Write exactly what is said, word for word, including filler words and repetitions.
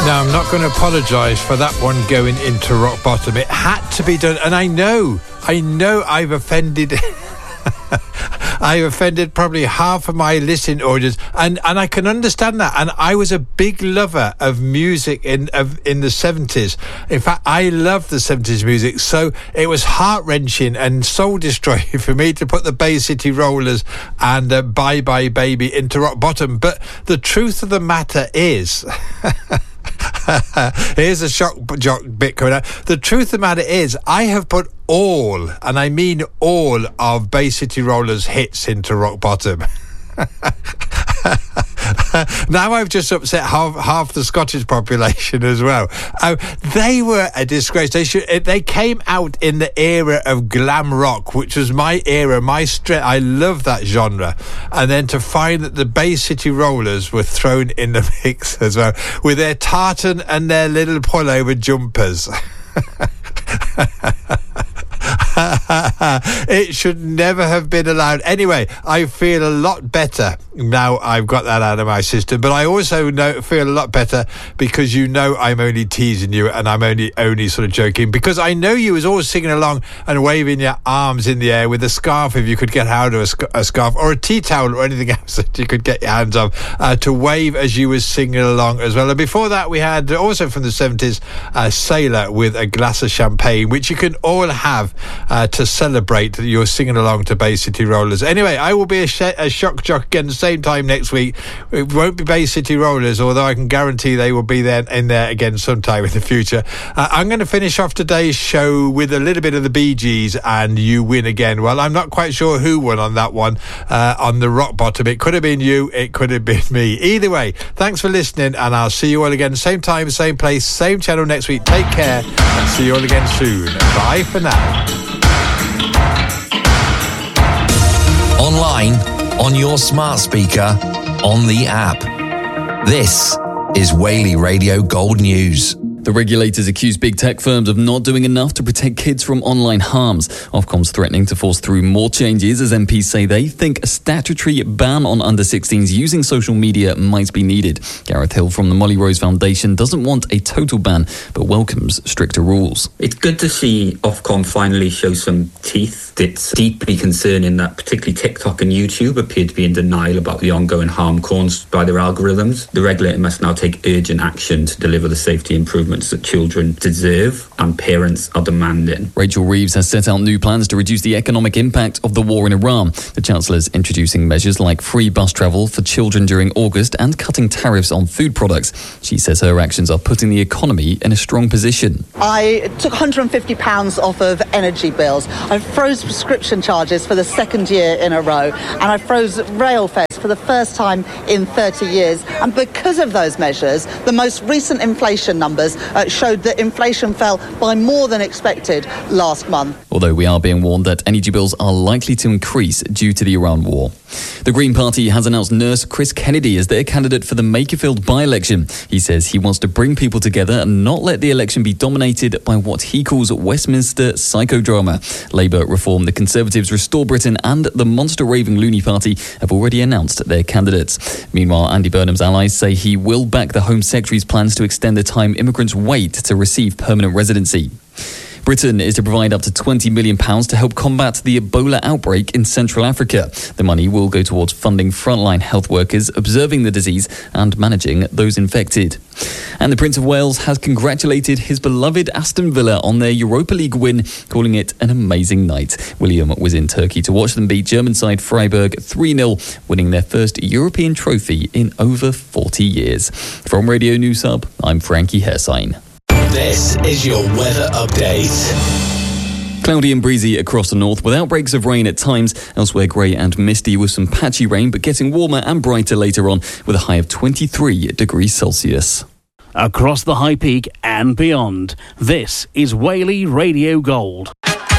Now, I'm not going to apologise for that one going into rock bottom. It had to be done. And I know, I know I've offended... I've offended probably half of my listening audience, and, and I can understand that. And I was a big lover of music in of, in the seventies. In fact, I loved the seventies music, so it was heart-wrenching and soul-destroying for me to put the Bay City Rollers and uh, Bye Bye Baby into rock bottom. But the truth of the matter is... Here's a shock jock bit coming out. The truth of the matter is, I have put all, and I mean all, of Bay City Rollers hits into rock bottom. Now I've just upset half half the Scottish population as well. Uh, they were a disgrace. They should. They came out in the era of glam rock, which was my era, my strength. I love that genre. And then to find that the Bay City Rollers were thrown in the mix as well, with their tartan and their little pullover jumpers. It should never have been allowed. Anyway, I feel a lot better now I've got that out of my system, but I also know, feel a lot better because you know I'm only teasing you and I'm only only sort of joking, because I know you was always singing along and waving your arms in the air with a scarf, if you could get out of a, sc- a scarf or a tea towel or anything else that you could get your hands on, uh, to wave as you was singing along as well. And before that we had also from the seventies uh, Sailor with a glass of champagne, which you can all have uh, to celebrate that you're singing along to Bay City Rollers. Anyway, I will be a, sh- a shock jock again the same time next week. It won't be Bay City Rollers, although I can guarantee they will be there in there again sometime in the future. Uh, I'm going to finish off today's show with a little bit of the Bee Gees and You Win Again. Well, I'm not quite sure who won on that one, uh, on the rock bottom. It could have been you, it could have been me. Either way, thanks for listening, and I'll see you all again same time, same place, same channel next week. Take care and see you all again soon. Bye for now. Online, on your smart speaker, on the app. This is Whaley Radio Gold News. The regulators accuse big tech firms of not doing enough to protect kids from online harms. Ofcom's threatening to force through more changes as M Ps say they think a statutory ban on under sixteens using social media might be needed. Gareth Hill from the Molly Rose Foundation doesn't want a total ban, but welcomes stricter rules. It's good to see Ofcom finally show some teeth. It's deeply concerning that particularly TikTok and YouTube appear to be in denial about the ongoing harm caused by their algorithms. The regulator must now take urgent action to deliver the safety improvements that children deserve and parents are demanding. Rachel Reeves has set out new plans to reduce the economic impact of the war in Iran. The Chancellor's introducing measures like free bus travel for children during August and cutting tariffs on food products. She says her actions are putting the economy in a strong position. I took one hundred fifty pounds off of energy bills. I froze prescription charges for the second year in a row, and I froze rail fares for the first time in thirty years. And because of those measures, the most recent inflation numbers uh, showed that inflation fell by more than expected last month. Although we are being warned that energy bills are likely to increase due to the Iran war. The Green Party has announced nurse Chris Kennedy as their candidate for the Makerfield by-election. He says he wants to bring people together and not let the election be dominated by what he calls Westminster psychodrama. Labour, Reform, the Conservatives, Restore Britain and the monster-raving Looney Party have already announced their candidates. Meanwhile, Andy Burnham's allies say he will back the Home Secretary's plans to extend the time immigrants wait to receive permanent residency. Britain is to provide up to twenty million pounds to help combat the Ebola outbreak in Central Africa. The money will go towards funding frontline health workers, observing the disease and managing those infected. And the Prince of Wales has congratulated his beloved Aston Villa on their Europa League win, calling it an amazing night. William was in Turkey to watch them beat German side Freiburg three nil, winning their first European trophy in over forty years. From Radio News Hub, I'm Frankie Hersign. This is your weather update. Cloudy and breezy across the north with outbreaks of rain at times. Elsewhere grey and misty with some patchy rain, but getting warmer and brighter later on with a high of twenty-three degrees Celsius. Across the High Peak and beyond, this is Whaley Radio Gold.